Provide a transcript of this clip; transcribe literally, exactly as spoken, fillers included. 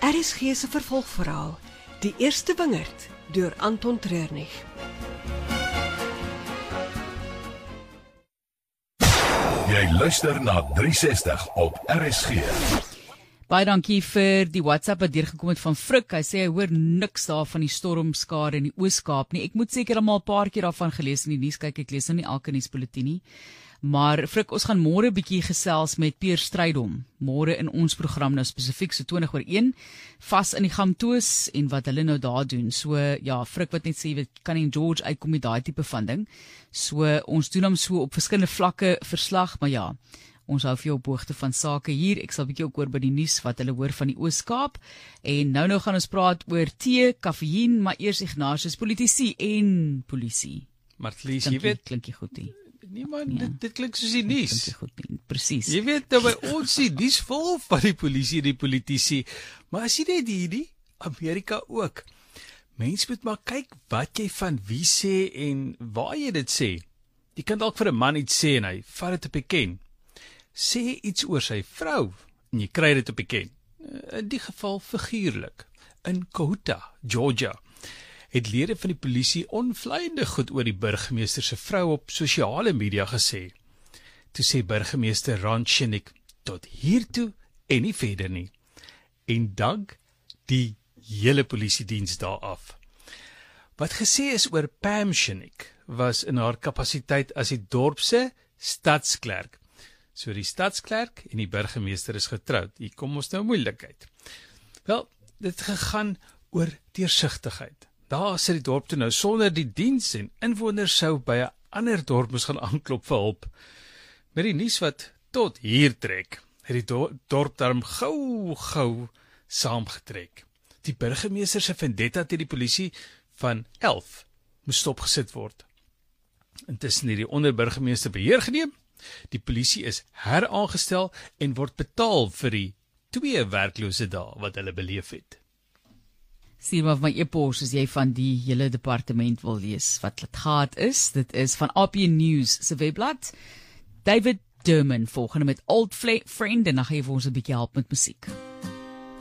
R S G se vervolgverhaal, Die Eerste Wingerd, deur Anton Treurnig. Jy luister na driehonderdsestig op R S G. Baie dankie vir die WhatsApp wat deurgekom het van Frik. Hy sê hy hoor niks daar van die stormskade in die Oos-Kaap nie. Ek moet seker al 'n paar keer daarvan gelees in die nuus. Kyk, ek lees nou nie elke nuusbulletin nie. Maar Frik, ons gaan môre bietjie gesels met Peer Strydom. Môre in ons program nou spesifiek so twintig oor een, vas in die Gamtoos en wat hulle nou daar doen. So ja, Frik wat net sê, weet, kan in George uitkom met daai tipe van ding. So ons doen hom so op verskillende vlakke verslag, maar ja, ons hou vir jou op hoogte van sake hier. Ek sal bietjie ook oor by die nuus wat hulle hoor van die Oos-Kaap. En nou nou gaan ons praat oor tee, kafeïen, maar eers Ignatius, politici en polisie. Martlies, jy weet, klink jy goed nie? Nee man, Ja. dit, dit klink soos die nuus. Klink jy goed nie? Presies. Jy weet, nou by ons die nuus vol van die polisie en die politici. Maar as jy net hierdie, Amerika ook. Mens moet maar kyk wat jy van wie sê en waar jy dit sê. Jy kan dalk vir 'n man iets sê en hy vat dit op die ken. Sê iets oor sy vrou en jy kry dit op die ken. In die geval figuurlik. In Cohutta, Georgia, het lede van die polisie onvleiende goed oor die burgemeester se vrou op sosiale media gesê. Toe sê burgemeester Ron Shinick, tot hiertoe en nie verder nie. En dank die hele polisiediens daar af. Wat gesê is oor Pam Shinick was in haar kapasiteit as die dorp se stadsklerk. So die stadsklerk en die burgemeester is getroud. Hier kom ons nou moeilikheid. Wel, dit gegaan oor deursigtigheid. Daar sit die dorp toe nou sonder die diens en inwoners sou by 'n ander dorp moes gaan aanklop vir hulp. Met die nuus wat tot hier trek, het die do dorp daarom gou gou saamgetrek. Die burgemeester se vendetta teen die polisie van elf moes stopgesit word. Intussen het die onderburgemeester beheer geneem. Die polisie is heraangestel en word betaal vir die twee werklose dae wat hulle beleef het. Stuur maar my e-pos as jy van die hele departement wil lees wat dit gaat is. Dit is van A P N News se webblad. David Durman volgende met Old Friend en dan gaan jy vir ons 'n bietjie help met musiek.